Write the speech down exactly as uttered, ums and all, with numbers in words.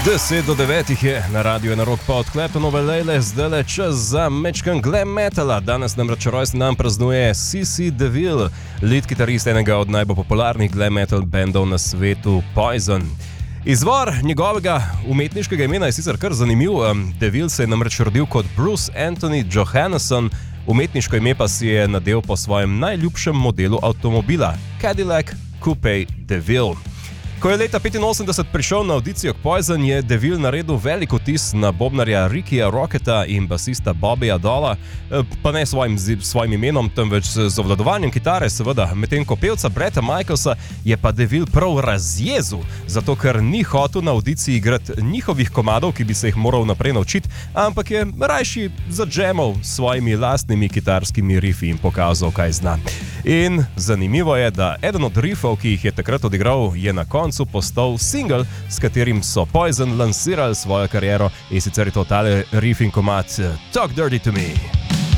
deset do devetih je na radiju ena rock pa odklepa nove lejle, zdaj le čas za mečkan glam metala. Danes namreč rojstni dan praznuje C C DeVille, lead kitarist enega od najbolj popularnih glam metal bendov na svetu Poison. Izvor njegovega umetniškega imena je sicer kar zanimiv. DeVille se je namreč rodil kot Bruce Anthony Johannesson, umetniško ime pa si je nadel po svojem najljubšem modelu avtomobila, Cadillac Coupe DeVille. Ko je leta petinosemdeset prišel na audicijo k Poison, je DeVille naredil velik vtis na bobnarja Rickyja Rocketa in basista Bobbyja Dolla, pa ne svojim, svojim imenom, temveč z obvladovanjem kitare, seveda. Medtem ko pevca Bretta Michaelsa je pa DeVille prav razjezil, zato ker ni hotel na audiciji igrati njihovih komadov, ki bi se jih moral naprej naučiti, ampak je rajši zadžemal s svojimi lastnimi kitarskimi rifi in pokazal, kaj zna. In zanimivo je, da eden od riffov, ki jih je takrat odigral, je na koncu postal single, s katerim so Poison lansirali svojo kariero, in sicer je to tale riff in komad Talk Dirty to Me.